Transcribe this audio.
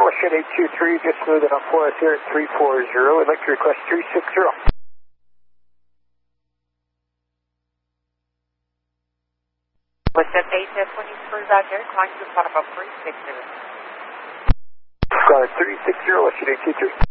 Western 823, just moving up for us here at 340. I'd like to request 360. Western 823, Roger, climb to the bottom of 360. Got 360, Western 823.